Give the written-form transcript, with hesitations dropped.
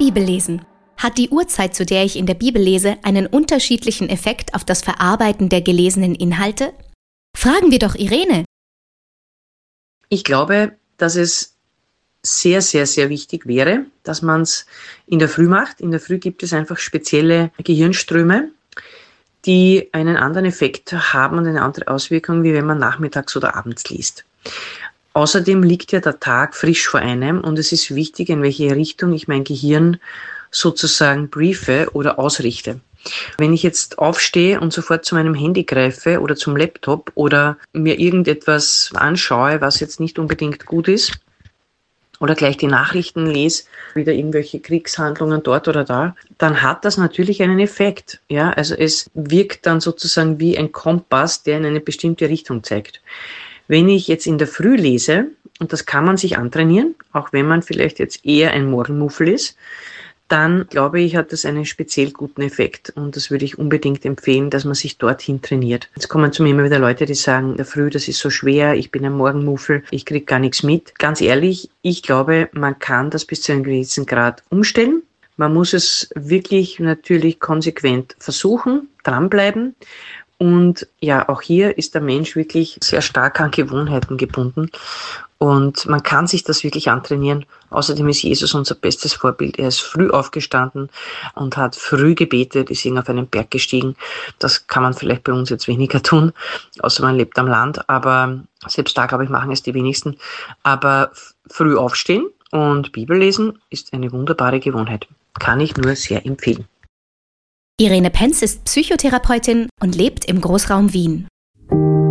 Bibellesen. Hat die Uhrzeit, zu der ich in der Bibel lese, einen unterschiedlichen Effekt auf das Verarbeiten der gelesenen Inhalte? Fragen wir doch Irene. Ich glaube, dass es sehr, sehr, sehr wichtig wäre, dass man es in der Früh macht. In der Früh gibt es einfach spezielle Gehirnströme, die einen anderen Effekt haben und eine andere Auswirkung, wie wenn man nachmittags oder abends liest. Außerdem liegt ja der Tag frisch vor einem und es ist wichtig, in welche Richtung ich mein Gehirn sozusagen briefe oder ausrichte. Wenn ich jetzt aufstehe und sofort zu meinem Handy greife oder zum Laptop oder mir irgendetwas anschaue, was jetzt nicht unbedingt gut ist, oder gleich die Nachrichten lese, wieder irgendwelche Kriegshandlungen dort oder da, dann hat das natürlich einen Effekt. Ja, also es wirkt dann sozusagen wie ein Kompass, der in eine bestimmte Richtung zeigt. Wenn ich jetzt in der Früh lese, und das kann man sich antrainieren, auch wenn man vielleicht jetzt eher ein Morgenmuffel ist, dann glaube ich, hat das einen speziell guten Effekt und das würde ich unbedingt empfehlen, dass man sich dorthin trainiert. Jetzt kommen zu mir immer wieder Leute, die sagen, in der Früh, das ist so schwer, ich bin ein Morgenmuffel, ich kriege gar nichts mit. Ganz ehrlich, ich glaube, man kann das bis zu einem gewissen Grad umstellen. Man muss es wirklich natürlich konsequent versuchen, dranbleiben. Und ja, auch hier ist der Mensch wirklich sehr stark an Gewohnheiten gebunden. Und man kann sich das wirklich antrainieren. Außerdem ist Jesus unser bestes Vorbild. Er ist früh aufgestanden und hat früh gebetet, ist auf einen Berg gestiegen. Das kann man vielleicht bei uns jetzt weniger tun, außer man lebt am Land. Aber selbst da, glaube ich, machen es die wenigsten. Aber früh aufstehen und Bibel lesen ist eine wunderbare Gewohnheit. Kann ich nur sehr empfehlen. Irene Penz ist Psychotherapeutin und lebt im Großraum Wien.